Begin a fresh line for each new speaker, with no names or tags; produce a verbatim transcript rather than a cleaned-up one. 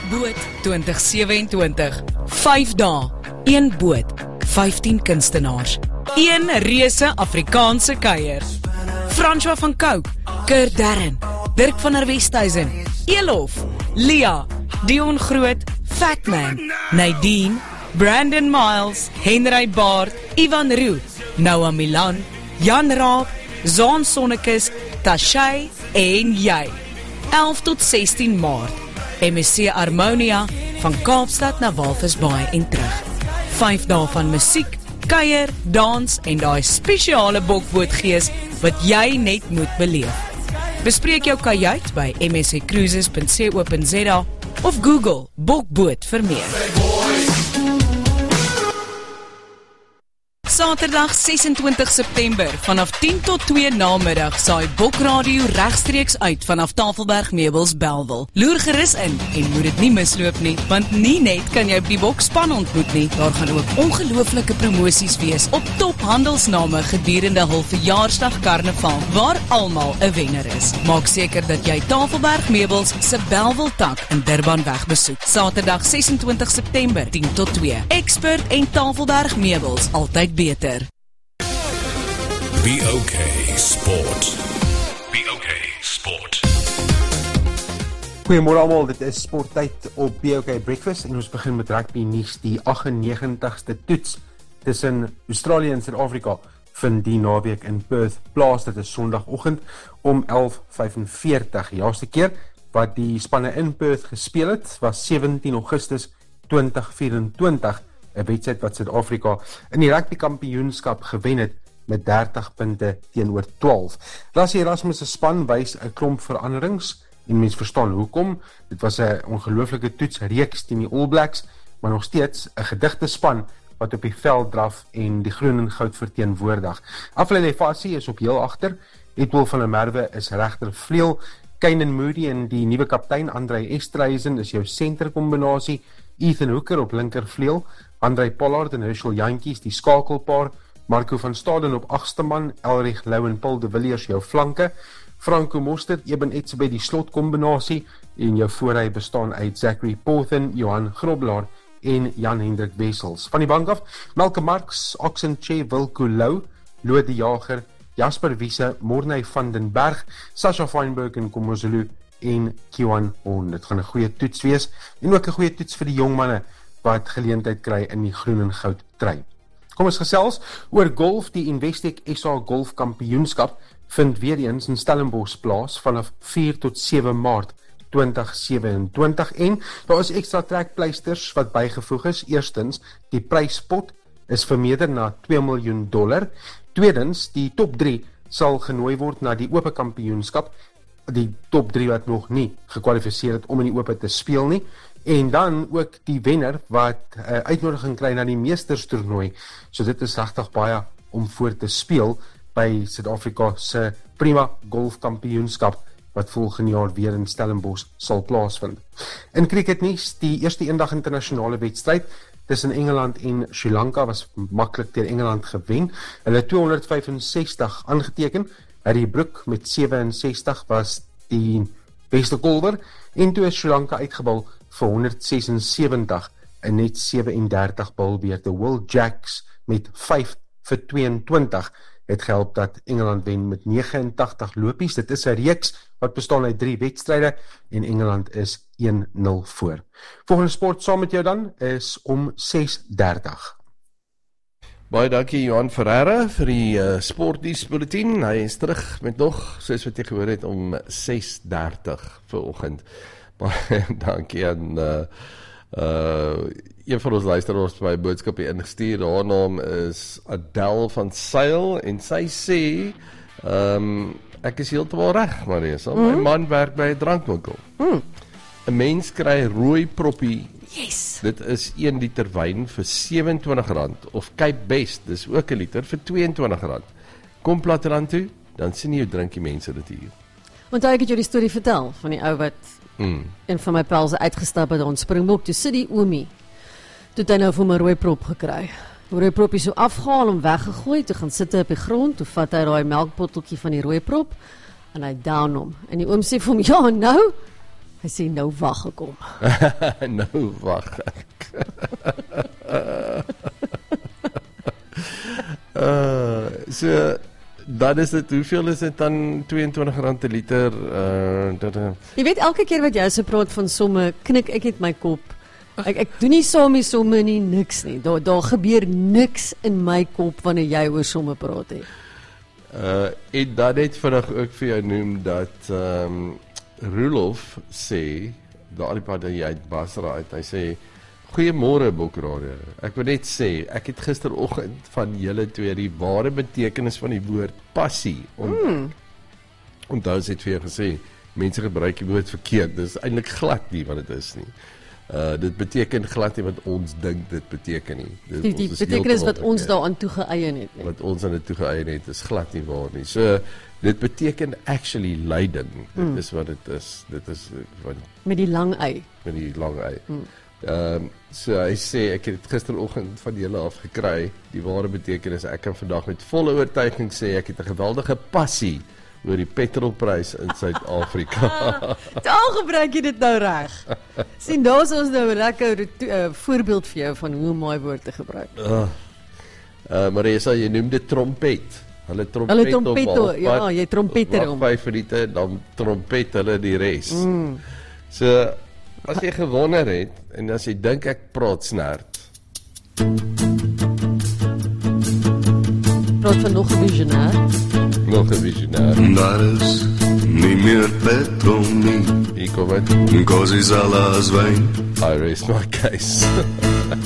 Bokboot twintig sewentwintig. vyf dae, een boot, vyftien kunstenaars, een reuse Afrikaanse kuier. François van Cooke, Kurt Darren, Dirk van der Westhuizen, Elof, Lia, Dion Groot, Fatman, Nadine, Brandon Miles, Henry Baard, Ivan Roux, Noah Milan, Jan Raab, Zaan Sonnekes, Tashay en jy. elf tot sestien Maart. M S C Harmonia van Kaapstad na Walvisbaai en terug. vyf dae van musiek, kuier, dans en daai spesiale bokbootgees wat jy net moet beleef. Bespreek jou kajuit by m s c cruises punt co punt z a of Google bokboot vir meer. Saterdag sesentwintig September vanaf tien tot twee namiddag saai Bokradio regstreeks uit vanaf Tafelberg Meubels Bellville. Loer gerus in en moet dit nie misloop nie, want nie net kan jy op die bokspan ontmoet nie, daar gaan ook ongelooflike promosies wees op top handelsname gedurende hul verjaarsdag karnaval, waar almal 'n wenner is. Maak seker dat jy Tafelberg Meubels se Bellville tak in Durbanweg besoek. Saterdag sesentwintig September tien tot twee. Expert en Tafelberg Meubels, altyd beter.
B O K Sport. B O K Sport.
Goeiemôre almal, dit is sporttyd op B O K Breakfast en ons begin met rugby nuus. Die agt en negentigste toets tussen Australië en Suid-Afrika vind die naweek in Perth plaas. Dit is Sondagoggend om elf vyfenveertig. Die laaste keer wat die spanne in Perth gespeel het was sewentien Augustus twintig vyf-en-twintig. 'n wedstryd wat Suid-Afrika in die rugby kampioenskap gewen het met dertig punte teenoor twaalf. Lassie Erasmus se span wys 'n klomp veranderings en mens verstaan hoekom. Dit was 'n ongelooflike toetsreeks teen die All Blacks, maar nog steeds 'n gedigte span wat op die veld draf en die groen en goud verteenwoordig. Aflele Fassie is op heel agter. Edwil van der Merwe is regter vleuel. Kainan Moody en die nuwe kaptein Andrei Esterhuizen is jou senterkombinasie. Ethan Hooker op linker vleuel. Andrei Pollard en Herschel Jantjies die skakelpaar. Marco van Staden op agste man, Elrich Lou en Paul de Villiers jou flanke. Franco Mostert, Eben Etzebeth die slotkombinasie en jou voorry bestaan uit Zachary Pothen, Johan Grobelaar en Jan Hendrik Wessels. Van die bank af, Malcolm Marx, Oxenche, Wilco Lou, Lode de Jager, Jasper Wiese, Morney van den Berg, Sasha Feinberg en Komozulu en Kiwan Hon. Dit gaan 'n goeie toets wees en ook 'n goeie toets vir die jong manne wat geleentheid kry in die groen en goud trui. Kom ons gesels oor golf. Die Investec S A Golf Kampioenskap vind weer eens in Stellenbosch plaas vanaf vier tot sewe Maart twintig sewentwintig en daar is ekstra trekpleisters wat bygevoeg is. Eerstens, die pryspot is vermeerder na twee miljoen dollar. Tweedens, die top drie sal genooi word na die Ope Kampioenskap, die top drie wat nog nie gekwalifiseer het om in die Ope te speel nie. En dan ook die wenner wat uh, uitnodiging kry na die meesterstoernooi. So dit is regtig baie om voor te speel by Suid-Afrika se prima golfkampioenskap wat volgende jaar weer in Stellenbosch sal plaasvind. In cricketnuus, die eerste eendag internasionale wedstryd tussen Engeland en Sri Lanka was maklik deur Engeland gewen. Hulle tweehonderdvyfensestig aangeteken. Harry Brook met sewe-en-sestig was die beste bowler en toe is Sri Lanka uitgebal vir honderdsesensewentig en net sewe-en-dertig balbeurte. Will Jacks met vyf vir twee-en-twintig het gehelp dat Engeland wen met negenentagtig lopies. Dit is 'n reeks wat bestaan uit drie wedstryde en Engeland is een nul voor. Volgende sport saam met jou dan is om ses dertig.
Baie dankie Johan Ferreira vir die uh, sportnuusbulletin. Hy is terug met nog, soos wat jy gehoor het, om ses dertig vanoggend. Baie dankie aan uh, uh, een van ons luisteraars by my boodskap hier ingestuur. Haar naam is Adele van Sail en sy sê um, ek is heeltemal reg, Marisa. Mm. My man werk by 'n drankwinkel. 'n mm. Mens kry rooi proppie.
Yes.
Dit is een liter wyn vir sewe-en-twintig rand of Cape Best, dis ook 'n liter vir twee-en-twintig rand. Kom platteland toe, dan sien jy hoe drink die mense dit hier.
Want ek het jou die storie vertel van die ou wat
Mm.
een van my pelse uitgestap het aan Springbok, toe sit die oomie, toe het hy nou vir my rooi prop gekry. Die rooi propie so afgehaal en weggegooi, toe gaan sit hy op die grond, toe vat hy daai melkbotteltjie van die rooi prop, en hy down hom. En die oom sê vir hom, ja nou, hy Hy sê nou wag gekom.
Nou wag ek. uh, so dan is dit, hoeveel is dit dan tweeëntwintig rand per liter? Uh, dat, uh.
Jy weet, elke keer wat jy so praat van somme, knik ek net my kop. Ek, ek doen nie saam die somme nie, niks nie. Daar, daar gebeur niks in my kop wanneer jy oor somme praat het.
Uh, en dan net vinnig ook vir jou noem dat um, Roelof sê, daar die pad jy uit Basra uit, hy sê, goeiemôre Bokradio. Ek wil net sê, ek het gisteroggend van julle twee die ware betekenis van die woord passie ont mm. onthou het vir jou gesê, mense gebruik die woord verkeerd, dis eintlik glad nie wat dit is nie. Uh, dit beteken glad nie wat ons dink dit beteken nie. Dit,
die die betekenis wat ons daaraan toegeëien het nie.
Wat ons aan dit toegeëien het, is glad nie waar nie. So, dit beteken actually lyding. Mm. Dit is wat dit is. Dit is wat,
met die lang ei.
Met die lang ei. Mm. Um, so hy sê, ek het dit gisteroggend van julle af gekry, die ware betekenis, ek kan vandag met volle oortuiging sê, ek het 'n geweldige passie oor die petrolprys in Suid-Afrika.
Daar gebruik jy dit nou reg. Sien, daar is ons nou 'n lekker uh, voorbeeld vir jou van hoe om mooi woord te gebruik.
Uh, uh, Marisa, jy noem dit trompet. Hulle trompet,
hulle trompet op halfpad, ja, jy trompeter om.
vyf minute, dan trompet hulle die res. Mm. So, as jy gewonder het, en as jy dink ek praat snert.
Praat van nog 'n visionair.
Nog 'n visionair.
Daar is nie meer petrol nie.
Hier kom het.
Così alla svein.
I raise my case.